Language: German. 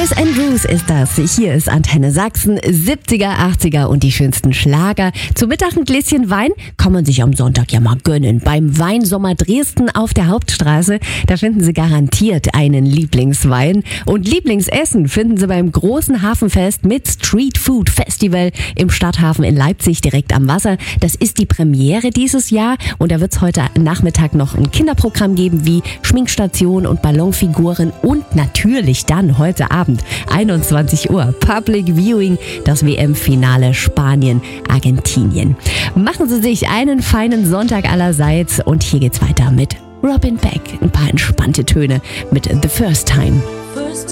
Chris Andrews ist das. Hier ist Antenne Sachsen, 70er, 80er und die schönsten Schlager. Zu Mittag ein Gläschen Wein kann man sich am Sonntag ja mal gönnen. Beim Weinsommer Dresden auf der Hauptstraße, da finden Sie garantiert einen Lieblingswein. Und Lieblingsessen finden Sie beim großen Hafenfest mit Street Food Festival im Stadthafen in Leipzig direkt am Wasser. Das ist die Premiere dieses Jahr und da wird es heute Nachmittag noch ein Kinderprogramm geben wie Schminkstation und Ballonfiguren und natürlich dann heute Abend 21 Uhr Public Viewing, das WM-Finale Spanien-Argentinien. Machen Sie sich einen feinen Sonntag allerseits und hier geht's weiter mit Robin Beck. Ein paar entspannte Töne mit The First Time.